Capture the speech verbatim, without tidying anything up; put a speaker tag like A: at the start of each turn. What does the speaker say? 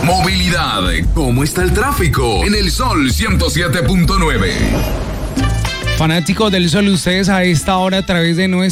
A: Movilidad. ¿Cómo está el tráfico? En el Sol ciento siete punto nueve.
B: Fanáticos del Sol, ustedes a esta hora a través de nuestra